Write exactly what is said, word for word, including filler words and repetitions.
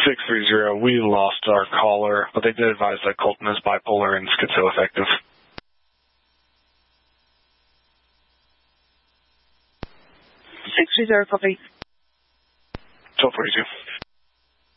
six three zero, we lost our caller, but they did advise that Colton is bipolar and schizoaffective. six three zero, copy. twelve forty-two.